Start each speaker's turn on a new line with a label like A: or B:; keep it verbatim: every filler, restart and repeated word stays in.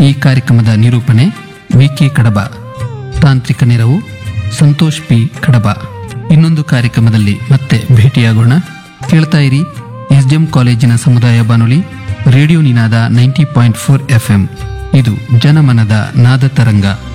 A: ಈ ಕಾರ್ಯಕ್ರಮದ ನಿರೂಪಣೆ ವಿಕೆ ಕಡಬ, ತಾಂತ್ರಿಕ ನೆರವು ಸಂತೋಷ್ ಪಿ ಕಡಬ. ಇನ್ನೊಂದು ಕಾರ್ಯಕ್ರಮದಲ್ಲಿ ಮತ್ತೆ ಭೇಟಿಯಾಗೋಣ. ಕೇಳ್ತಾ ಇರಿ ಎಸ್ಡಿಎಂ ಕಾಲೇಜಿನ ಸಮುದಾಯ ಬಾನುಲಿ ರೇಡಿಯೋ ನಿನಾದ ನೈಂಟಿ ಪಾಯಿಂಟ್ ಫೋರ್ ಎಫ್ಎಂ. ಇದು ಜನಮನದ ನಾದ ತರಂಗ.